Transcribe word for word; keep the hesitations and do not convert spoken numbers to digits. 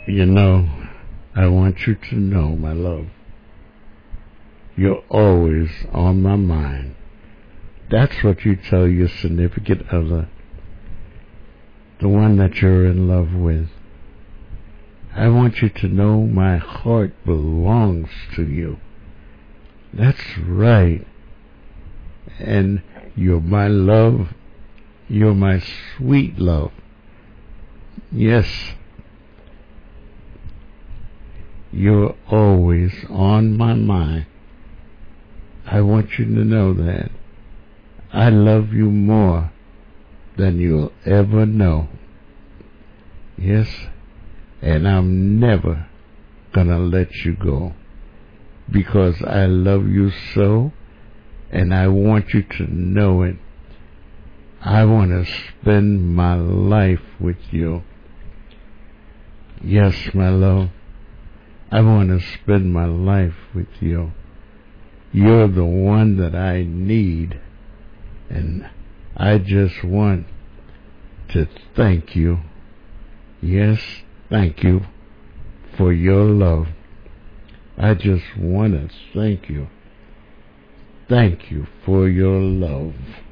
You know, I want you to know, my love, you're always on my mind. That's what you tell your significant other, the one that you're in love with. I want you to know my heart belongs to you. That's right. And you're my love. You're my sweet love. Yes. You're always on my mind. I want you to know that. I love you more than you'll ever know. Yes. And I'm never gonna let you go. Because I love you so. And I want you to know it. I want to spend my life with you. Yes, my love. I want to spend my life with you. You're the one that I need. And I just want to thank you. Yes, thank you for your love. I just want to thank you. Thank you for your love.